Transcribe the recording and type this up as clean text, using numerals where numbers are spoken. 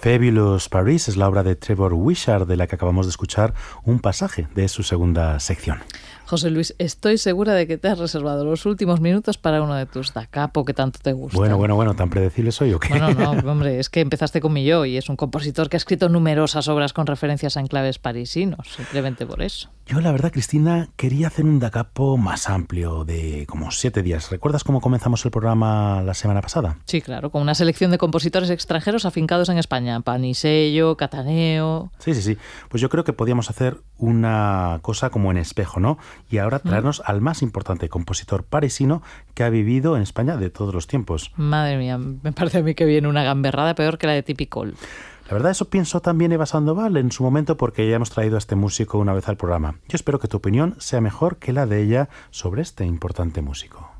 Fabulous Paris es la obra de Trevor Wishart, de la que acabamos de escuchar un pasaje de su segunda sección. José Luis, estoy segura de que te has reservado los últimos minutos para uno de tus da capo que tanto te gusta. Bueno, ¿tan predecible soy o qué? Bueno, no, hombre, es que empezaste con Millau y es un compositor que ha escrito numerosas obras con referencias a enclaves parisinos, simplemente por eso. Yo, la verdad, Cristina, quería hacer un da capo más amplio, de como 7 días. ¿Recuerdas cómo comenzamos el programa la semana pasada? Sí, claro, con una selección de compositores extranjeros afincados en España. Panisello, Cataneo... Sí. Pues yo creo que podíamos hacer una cosa como en espejo, ¿no? Y ahora traernos al más importante compositor parisino que ha vivido en España de todos los tiempos. Madre mía, me parece a mí que viene una gamberrada peor que la de Tipicol. La verdad, eso pienso también Eva Sandoval en su momento, porque ya hemos traído a este músico una vez al programa. Yo espero que tu opinión sea mejor que la de ella sobre este importante músico.